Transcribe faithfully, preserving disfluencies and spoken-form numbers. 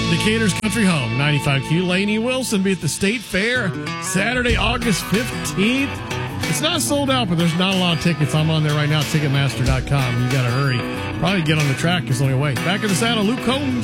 Decatur's Country Home, ninety-five Q. Lainey Wilson be at the State Fair Saturday, August fifteenth. It's not sold out, but there's not a lot of tickets. I'm on there right now, Ticketmaster dot com. You got to hurry. Probably get on the track because only way. Back in the saddle, Luke Combs.